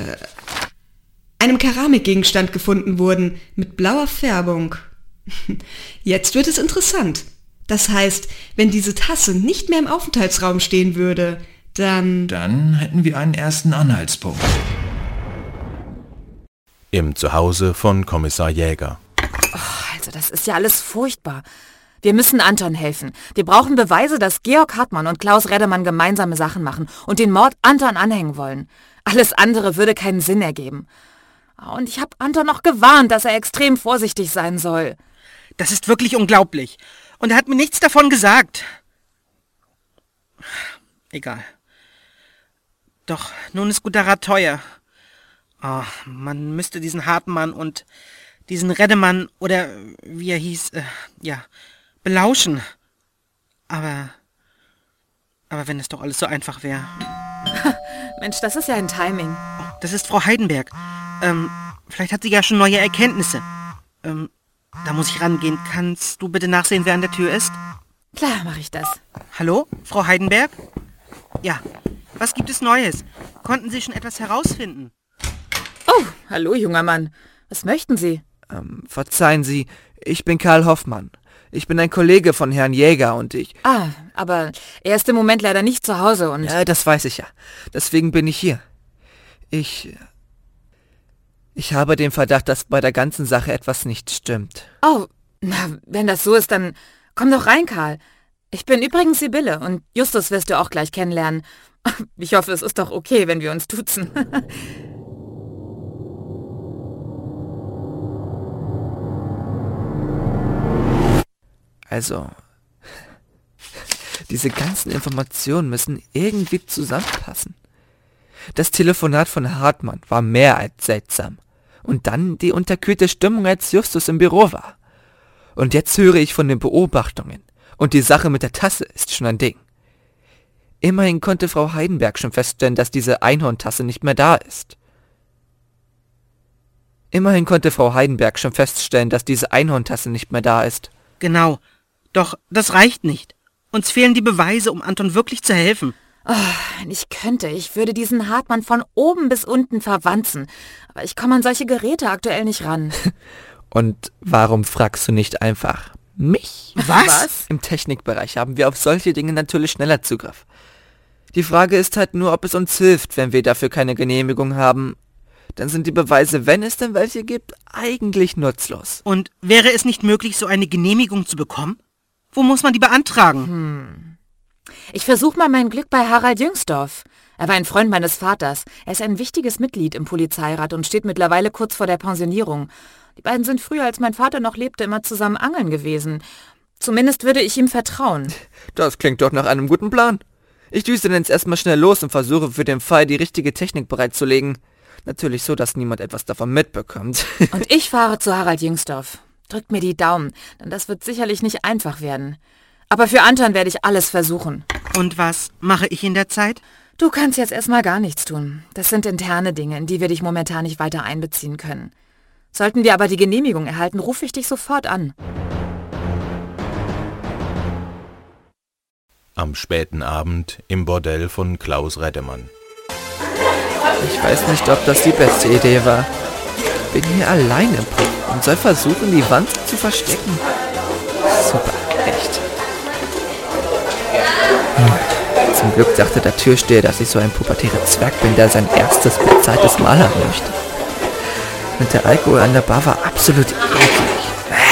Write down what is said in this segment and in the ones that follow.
einem Keramikgegenstand gefunden wurden, mit blauer Färbung. Jetzt wird es interessant. Das heißt, wenn diese Tasse nicht mehr im Aufenthaltsraum stehen würde, dann... Dann hätten wir einen ersten Anhaltspunkt. Im Zuhause von Kommissar Jäger. Also das ist ja alles furchtbar. Wir müssen Anton helfen. Wir brauchen Beweise, dass Georg Hartmann und Klaus Reddemann gemeinsame Sachen machen und den Mord Anton anhängen wollen. Alles andere würde keinen Sinn ergeben. Und ich habe Anton noch gewarnt, dass er extrem vorsichtig sein soll. Das ist wirklich unglaublich. Und er hat mir nichts davon gesagt. Egal. Doch, nun ist guter Rat teuer. Oh, man müsste diesen Hartmann und diesen Reddemann oder wie er hieß, belauschen. Aber wenn es doch alles so einfach wäre. Mensch, das ist ja ein Timing. Oh, das ist Frau Heidenberg. Vielleicht hat sie ja schon neue Erkenntnisse. Da muss ich rangehen. Kannst du bitte nachsehen, wer an der Tür ist? Klar, mache ich das. Hallo, Frau Heidenberg? Ja, was gibt es Neues? Konnten Sie schon etwas herausfinden? Oh, hallo, junger Mann. Was möchten Sie? Verzeihen Sie, ich bin Karl Hoffmann. Ich bin ein Kollege von Herrn Jäger und ich... Aber er ist im Moment leider nicht zu Hause und... Ja, das weiß ich ja. Deswegen bin ich hier. Ich habe den Verdacht, dass bei der ganzen Sache etwas nicht stimmt. Oh, na, wenn das so ist, dann komm doch rein, Karl. Ich bin übrigens Sibylle und Justus wirst du auch gleich kennenlernen. Ich hoffe, es ist doch okay, wenn wir uns duzen. Also, diese ganzen Informationen müssen irgendwie zusammenpassen. Das Telefonat von Hartmann war mehr als seltsam. Und dann die unterkühlte Stimmung, als Justus im Büro war. Und jetzt höre ich von den Beobachtungen. Und die Sache mit der Tasse ist schon ein Ding. Immerhin konnte Frau Heidenberg schon feststellen, dass diese Einhorntasse nicht mehr da ist. Genau. Doch das reicht nicht. Uns fehlen die Beweise, um Anton wirklich zu helfen. Oh, wenn ich könnte, ich würde diesen Hartmann von oben bis unten verwanzen. Aber ich komme an solche Geräte aktuell nicht ran. Und warum fragst du nicht einfach mich? Was? Im Technikbereich haben wir auf solche Dinge natürlich schneller Zugriff. Die Frage ist halt nur, ob es uns hilft, wenn wir dafür keine Genehmigung haben. Dann sind die Beweise, wenn es denn welche gibt, eigentlich nutzlos. Und wäre es nicht möglich, so eine Genehmigung zu bekommen? Wo muss man die beantragen? Ich versuche mal mein Glück bei Harald Jüngsdorf. Er war ein Freund meines Vaters. Er ist ein wichtiges Mitglied im Polizeirat und steht mittlerweile kurz vor der Pensionierung. Die beiden sind früher, als mein Vater noch lebte, immer zusammen angeln gewesen. Zumindest würde ich ihm vertrauen. Das klingt doch nach einem guten Plan. Ich düse dann jetzt erstmal schnell los und versuche für den Fall, die richtige Technik bereitzulegen. Natürlich so, dass niemand etwas davon mitbekommt. Und ich fahre zu Harald Jüngsdorf. Drückt mir die Daumen, denn das wird sicherlich nicht einfach werden. Aber für Anton werde ich alles versuchen. Und was mache ich in der Zeit? Du kannst jetzt erstmal gar nichts tun. Das sind interne Dinge, in die wir dich momentan nicht weiter einbeziehen können. Sollten wir aber die Genehmigung erhalten, rufe ich dich sofort an. Am späten Abend im Bordell von Klaus Reddemann. Ich weiß nicht, ob das die beste Idee war. Bin hier allein im Puff und soll versuchen, die Wand zu verstecken. Super, echt. Zum Glück sagte der Türsteher, dass ich so ein pubertärer Zwerg bin, der sein erstes bezahltes Mal haben möchte. Und der Alkohol an der Bar war absolut eklig.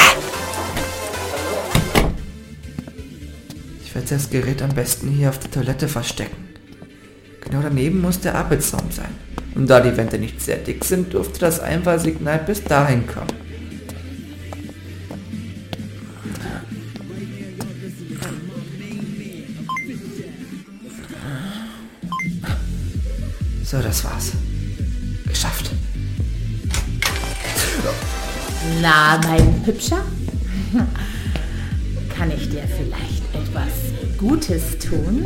Ich werde das Gerät am besten hier auf der Toilette verstecken. Genau daneben muss der Arbeitsraum sein. Und da die Wände nicht sehr dick sind, dürfte das Einwahlsignal bis dahin kommen. So, das war's. Geschafft. Na, mein Hübscher? Kann ich dir vielleicht etwas Gutes tun?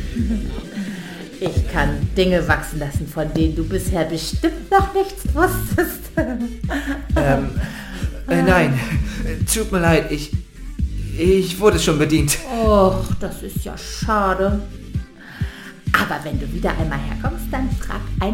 Ich kann Dinge wachsen lassen, von denen du bisher bestimmt noch nichts wusstest. Nein. Tut mir leid, ich wurde schon bedient. Och, das ist ja schade. Aber wenn du wieder einmal herkommst, dann frag